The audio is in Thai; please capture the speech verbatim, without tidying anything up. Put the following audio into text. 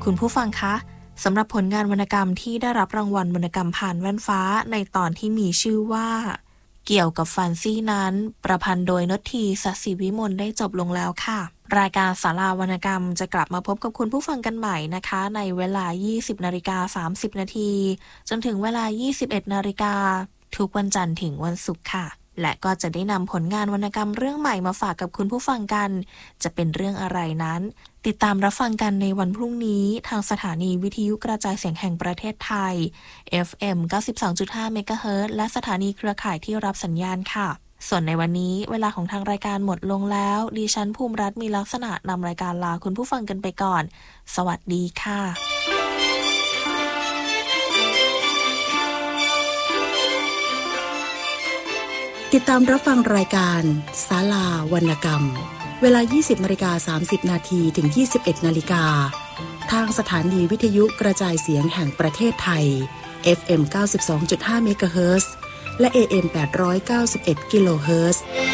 คุณผู้ฟังคะสำหรับผลงานวรรณกรรมที่ได้รับรางวัลวรรณกรรมผ่านแว่นฟ้าในตอนที่มีชื่อว่าเกี่ยวกับฟันซี่นั้นประพันธ์โดยนทีศศิวิมลได้จบลงแล้วค่ะรายการศาลาวรรณกรรมจะกลับมาพบกับคุณผู้ฟังกันใหม่นะคะในเวลา ยี่สิบนาฬิกาสามสิบนาทีจนถึงเวลา ยี่สิบเอ็ดนาฬิกาทุกวันจันทร์ถึงวันศุกร์ค่ะและก็จะได้นำผลงานวรรณกรรมเรื่องใหม่มาฝากกับคุณผู้ฟังกันจะเป็นเรื่องอะไรนั้นติดตามรับฟังกันในวันพรุ่งนี้ทางสถานีวิทยุกระจายเสียงแห่งประเทศไทย เอฟ เอ็ม เก้าสิบสองจุดห้า เมกะเฮิรตซ์และสถานีเครือข่ายที่รับสัญญาณค่ะส่วนในวันนี้เวลาของทางรายการหมดลงแล้วดิฉันภูมิรัตน์มีลักษณะนำรายการลาคุณผู้ฟังกันไปก่อนสวัสดีค่ะติดตามรับฟังรายการศาลาวรรณกรรมเวลา ยี่สิบนาฬิกาสามสิบนาทีถึง ยี่สิบเอ็ดนาฬิกาทางสถานีวิทยุกระจายเสียงแห่งประเทศไทย เอฟ เอ็ม เก้าสิบสองจุดห้า เมกะเฮิรตซ์และ เอ เอ็ม แปดร้อยเก้าสิบเอ็ด กิโลเฮิรตซ์